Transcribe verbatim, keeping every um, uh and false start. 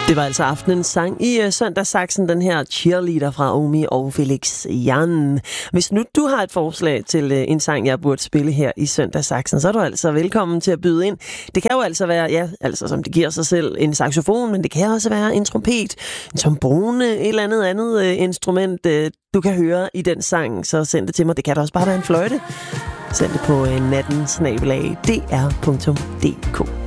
Det var altså aftenens sang i uh, Søndagssaksen, den her cheerleader fra Omi og Felix Jan. Hvis nu du har et forslag til uh, en sang, jeg burde spille her i Søndagssaksen, så er du altså velkommen til at byde ind. Det kan jo altså være, ja, altså som det giver sig selv, en saxofon, men det kan også være en trompet, en trombone, et eller andet andet uh, instrument, uh, du kan høre i den sang, så send det til mig. Det kan da også bare være en fløjte. Send det på uh, natten snabel-a d r punktum d k.